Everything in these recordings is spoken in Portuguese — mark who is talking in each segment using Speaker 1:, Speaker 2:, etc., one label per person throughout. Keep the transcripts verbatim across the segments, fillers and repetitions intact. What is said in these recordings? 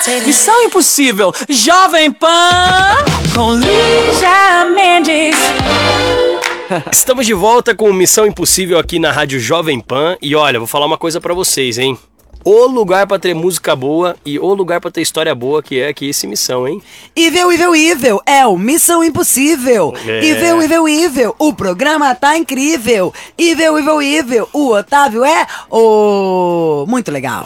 Speaker 1: Missão Impossível, Jovem Pan, com Lígia Mendes.
Speaker 2: Estamos de volta com Missão Impossível aqui na Rádio Jovem Pan. E olha, vou falar uma coisa pra vocês, hein? O lugar pra ter música boa e o lugar pra ter história boa, que é aqui esse Missão, hein?
Speaker 3: Evil, Evil, Evil, é o Missão Impossível.
Speaker 2: É.
Speaker 3: Evil, Evil, Evil, o programa tá incrível. Evil, Evil, Evil, o Otávio é o... muito legal.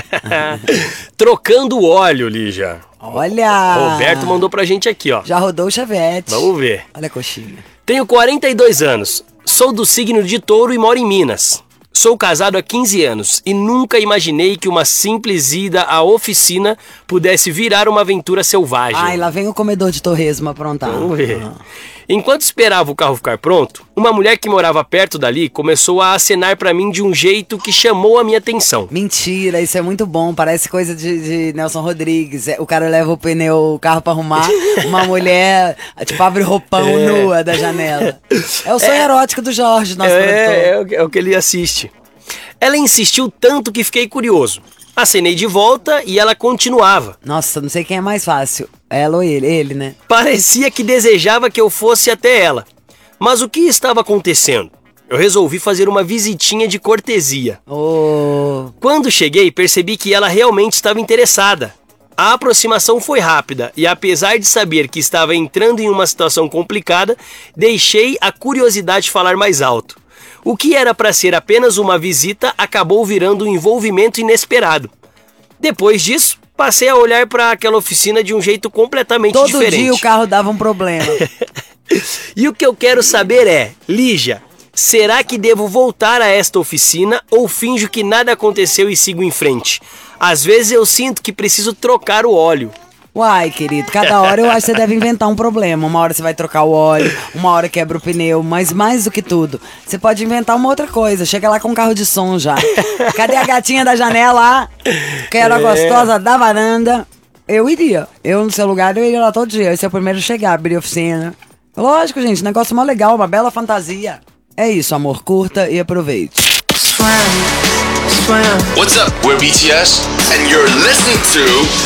Speaker 2: Trocando óleo, Lígia.
Speaker 3: Olha.
Speaker 2: Roberto mandou pra gente aqui, ó.
Speaker 3: Já rodou o chevette.
Speaker 2: Vamos ver.
Speaker 3: Olha a coxinha.
Speaker 2: Tenho quarenta e dois anos, sou do signo de Touro e moro em Minas. Sou casado há quinze anos e nunca imaginei que uma simples ida à oficina pudesse virar uma aventura selvagem.
Speaker 3: Ai, lá vem o comedor de torresmo aprontar.
Speaker 2: Vamos ver.
Speaker 3: Ah.
Speaker 2: Enquanto esperava o carro ficar pronto, uma mulher que morava perto dali começou a acenar pra mim de um jeito que chamou a minha atenção.
Speaker 3: Mentira, isso é muito bom. Parece coisa de, de Nelson Rodrigues. É, o cara leva o pneu, o carro pra arrumar. Uma mulher, tipo, abre roupão
Speaker 2: É.
Speaker 3: nua da janela. É o sonho
Speaker 2: É.
Speaker 3: erótico do Jorge, nosso produtor.
Speaker 2: É, é, o que- é o que ele assiste. Ela insistiu tanto que fiquei curioso. Acenei de volta e ela continuava.
Speaker 3: Nossa, não sei quem é mais fácil. Ela ou ele? Ele, né?
Speaker 2: Parecia que desejava que eu fosse até ela. Mas o que estava acontecendo? Eu resolvi fazer uma visitinha de cortesia.
Speaker 3: Oh.
Speaker 2: Quando cheguei, percebi que ela realmente estava interessada. A aproximação foi rápida e, apesar de saber que estava entrando em uma situação complicada, deixei a curiosidade falar mais alto. O que era para ser apenas uma visita acabou virando um envolvimento inesperado. Depois disso, passei a olhar para aquela oficina de um jeito completamente
Speaker 3: Todo
Speaker 2: diferente.
Speaker 3: dia o carro dava um problema.
Speaker 2: E o que eu quero saber é, Lígia, será que devo voltar a esta oficina ou finjo que nada aconteceu e sigo em frente? Às vezes eu sinto que preciso trocar o óleo.
Speaker 3: Uai, querido, cada hora eu acho que você deve inventar um problema. Uma hora você vai trocar o óleo, uma hora quebra o pneu, mas mais do que tudo, você pode inventar uma outra coisa. Chega lá com um carro de som já. Cadê a gatinha da janela? Quero a
Speaker 2: É.
Speaker 3: gostosa da varanda. Eu iria. Eu, no seu lugar, eu iria lá todo dia. Esse é o primeiro a chegar, abrir a oficina. Lógico, gente, negócio mó legal, uma bela fantasia. É isso, amor, curta e aproveite.
Speaker 4: What's up? We're B T S, and you're listening to